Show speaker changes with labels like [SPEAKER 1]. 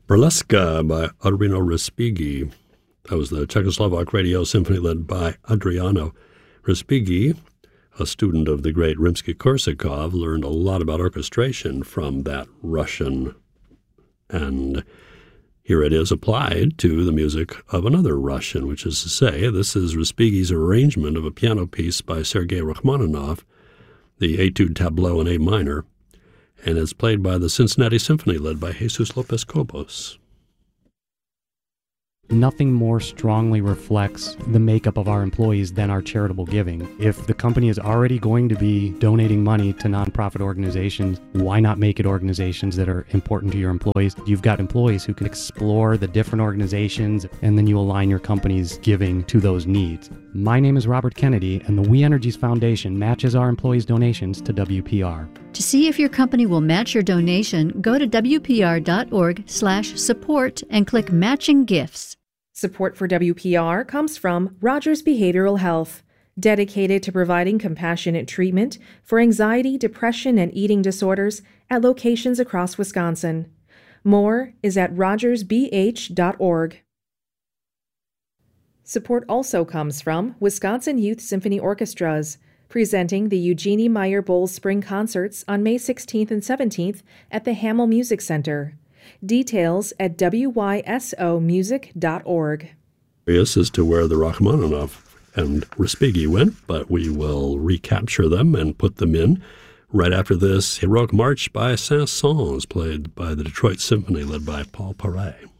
[SPEAKER 1] Burlesca by Arino Respighi. That was the Czechoslovak Radio Symphony led by Adriano Respighi. A student of the great Rimsky-Korsakov, learned a lot about orchestration from that Russian. And here it is applied to the music of another Russian, which is to say, this is Respighi's arrangement of a piano piece by Sergei Rachmaninoff, the Etude Tableau in A minor, and it's played by the Cincinnati Symphony led by Jesus Lopez Cobos.
[SPEAKER 2] Nothing more strongly reflects the makeup of our employees than our charitable giving. If the company is already going to be donating money to nonprofit organizations, why not make it organizations that are important to your employees? You've got employees who can explore the different organizations, and then you align your company's giving to those needs. My name is Robert Kennedy, and the We Energies Foundation matches our employees' donations to WPR.
[SPEAKER 3] To see if your company will match your donation, go to wpr.org/support and click Matching Gifts.
[SPEAKER 4] Support for WPR comes from Rogers Behavioral Health, dedicated to providing compassionate treatment for anxiety, depression, and eating disorders at locations across Wisconsin. More is at rogersbh.org. Support also comes from Wisconsin Youth Symphony Orchestras, presenting the Eugenie Meyer Bowles Spring Concerts on May 16th and 17th at the Hamel Music Center. Details at wysomusic.org.
[SPEAKER 1] Curious as to where the Rachmaninoff and Respighi went, but we will recapture them and put them in right after this Heroic March by Saint-Saëns, played by the Detroit Symphony led by Paul Paray.